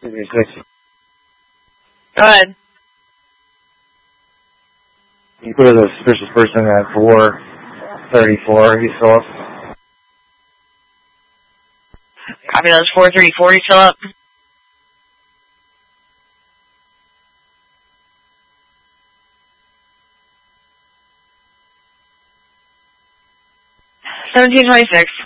Go ahead. You put a suspicious person at 434, he's still up. Copy those. 434, you still up? $17.26.